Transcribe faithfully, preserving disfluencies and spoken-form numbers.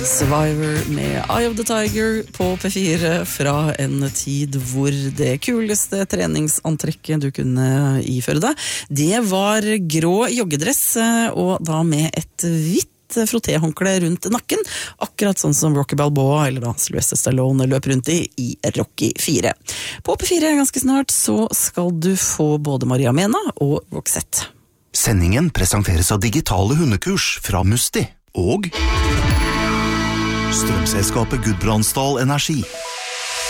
Survivor med Eye of the Tiger på P fire fra en tid hvor det kuleste treningsantrekket du kunne iføre deg, det var grå joggedress, og da med et hvitt frottéhåndkle rundt nakken, akkurat sånn som Rocky Balboa eller da Sylvester Stallone løp rundt i i Rocky fire. På P fire ganske snart så skal du få både Maria Mena og Roxette. Sendingen presenteres av digitale hundekurs fra Musti og strømselskapet Gudbrandsdal Energi.